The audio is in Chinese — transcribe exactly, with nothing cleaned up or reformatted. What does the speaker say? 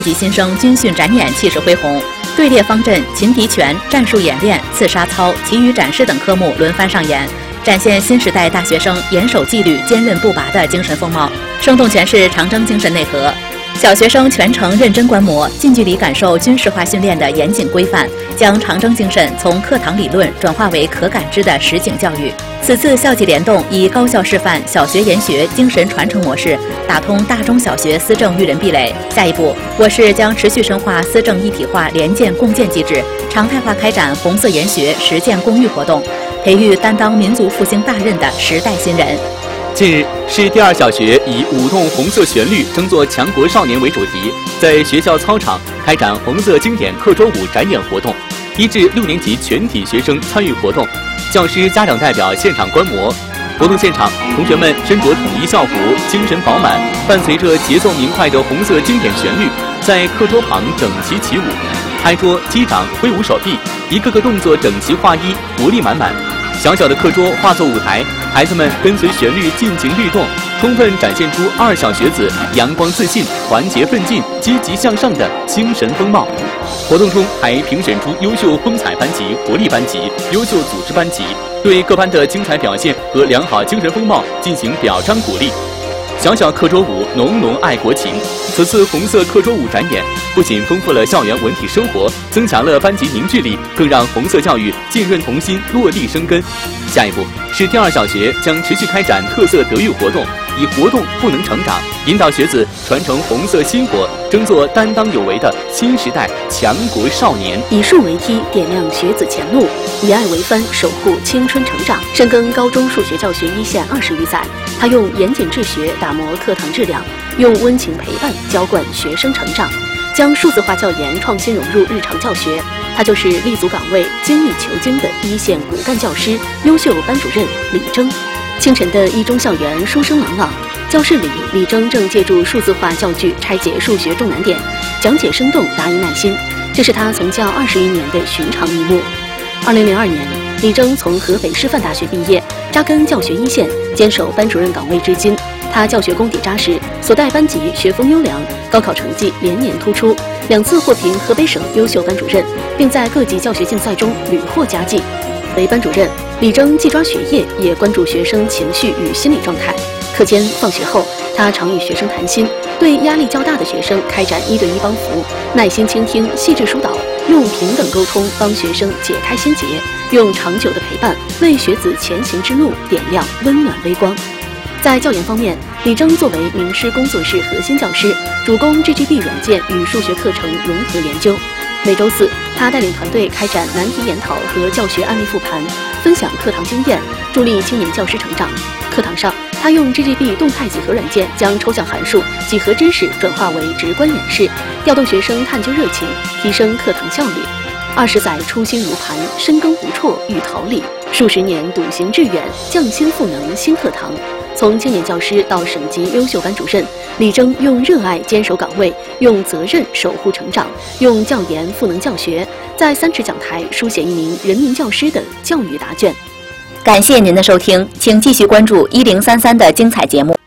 级新生军训展演气势恢宏，队列方阵、擒敌拳、战术演练、刺杀操、奇遇展示等科目轮番上演，展现新时代大学生严守纪律、坚韧不拔的精神风貌，生动诠释长征精神内核。小学生全程认真观摩，近距离感受军事化训练的严谨规范，将长征精神从课堂理论转化为可感知的实景教育。此次校际联动以高校示范、小学研学精神传承模式，打通大中小学思政育人壁垒。下一步，我市将持续深化思政一体化联建共建机制，常态化开展红色研学实践公寓活动，培育担当民族复兴大任的时代新人。 近日，市第二小学以舞动红色旋律，争做强国少年为主题，在学校操场开展红色经典课桌舞展演活动，一至六年级全体学生参与活动，教师、家长代表现场观摩。活动现场，同学们身着统一校服，精神饱满，伴随着节奏明快的红色经典旋律，在课桌旁整齐起舞，拍桌、击掌、挥舞手臂，一个个动作整齐划一，活力满满。小小的课桌化作舞台，孩子们跟随旋律尽情律动，充分展现出二小学子阳光自信、团结奋进、积极向上的精神风貌。活动中还评选出优秀风采班级、活力班级、优秀组织班级，对各班的精彩表现和良好精神风貌进行表彰鼓励。小小课桌舞，浓浓爱国情。此次红色课桌舞展演不仅丰富了校园文体生活，增强了班级凝聚力，更让红色教育浸润童心，落地生根。下一步，市第二小学将持续开展特色德育活动，以活动赋能成长，引导学子传承红色薪火，争做担当有为的新时代强国少年。 以树为梯，点亮学子前路；以爱为帆，守护青春成长。深耕高中数学教学一线二十余载，他用严谨治学打磨课堂质量，用温情陪伴浇灌学生成长，将数字化教研创新融入日常教学。他就是立足岗位、精益求精的一线骨干教师、优秀班主任李征。清晨的一中校园书声朗朗，教室里李征正借助数字化教具拆解数学重难点，讲解生动，答疑耐心。这是他从教二十余年的寻常一幕。二零零二年，李征从河北师范大学毕业，扎根教学一线，坚守班主任岗位至今。他教学功底扎实，所带班级学风优良，高考成绩连年突出，两次获评河北省优秀班主任，并在各级教学竞赛中屡获佳绩。为班主任，李征既抓学业，也关注学生情绪与心理状态。课间放学后，他常与学生谈心，对压力较大的学生开展一对一帮扶，耐心倾听，细致疏导，用平等沟通帮学生解开心结，用长久的陪伴为学子前行之路点亮温暖微光。在教研方面，李征作为名师工作室核心教师，主攻 G G B 软件与数学课程融合研究。每周四，他带领团队开展难题研讨和教学案例复盘，分享课堂经验，助力青年教师成长。课堂上，他用 G G B 动态几何软件将抽象函数、几何知识转化为直观演示，调动学生探究热情，提升课堂效率。二十载初心如磐，深耕不辍育桃李；数十年笃行致远，匠心赋能新课堂。从青年教师到省级优秀班主任，李征用热爱坚守岗位，用责任守护成长，用教研赋能教学，在三尺讲台书写一名人民教师的教育答卷。 感谢您的收听，请继续关注一零三三的精彩节目。